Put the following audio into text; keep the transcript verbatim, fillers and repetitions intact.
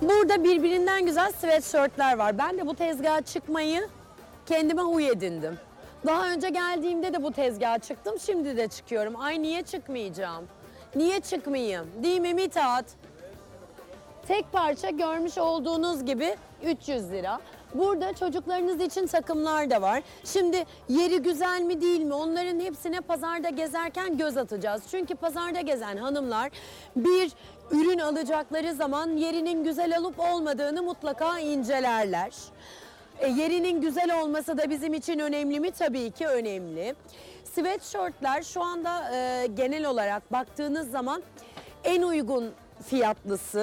Burada birbirinden güzel sweatshirtler var. Ben de bu tezgaha çıkmayı kendime huy edindim. Daha önce geldiğimde de bu tezgaha çıktım, şimdi de çıkıyorum. Ay niye çıkmayacağım? Niye çıkmayayım? Değil mi Mithat? Tek parça görmüş olduğunuz gibi üç yüz lira. Burada çocuklarınız için takımlar da var. Şimdi yeri güzel mi değil mi onların hepsine pazarda gezerken göz atacağız. Çünkü pazarda gezen hanımlar bir ürün alacakları zaman yerinin güzel olup olmadığını mutlaka incelerler. E, yerinin güzel olması da bizim için önemli mi? Tabii ki önemli. Sweatshirtler şu anda e, genel olarak baktığınız zaman en uygun fiyatlısı.